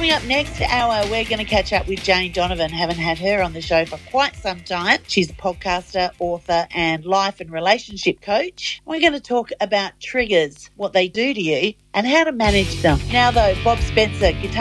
Coming up next hour, we're going to catch up with Jane Donovan. Haven't had her on the show for quite some time. She's a podcaster, author, and life and relationship coach. We're going to talk about triggers, what they do to you, and how to manage them. Now, though, Bob Spencer, guitar